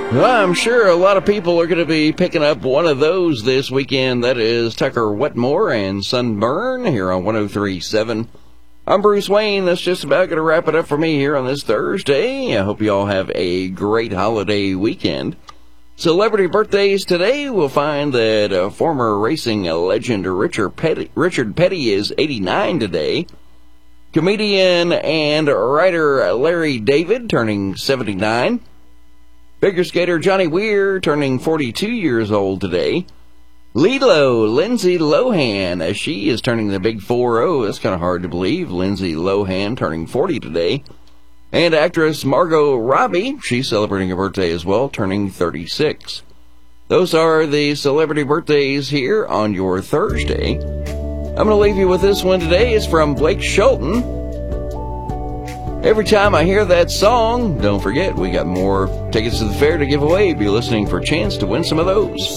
Well, I'm sure a lot of people are going to be picking up one of those this weekend. That is Tucker Wetmore and Sunburn here on 103.7. I'm Bruce Wayne. That's just about going to wrap it up for me here on this Thursday. I hope you all have a great holiday weekend. Celebrity birthdays today, we'll find that former racing legend Richard Petty is 89 today. Comedian and writer Larry David turning 79. Figure skater Johnny Weir turning 42 years old today. Lindsay Lohan, she is turning the big 40. That's kind of hard to believe. Lindsay Lohan turning 40 today. And actress Margot Robbie, she's celebrating a birthday as well, turning 36. Those are the celebrity birthdays here on your Thursday. I'm going to leave you with this one today. It's from Blake Shelton. Every time I hear that song, don't forget, we got more tickets to the fair to give away. Be listening for a chance to win some of those.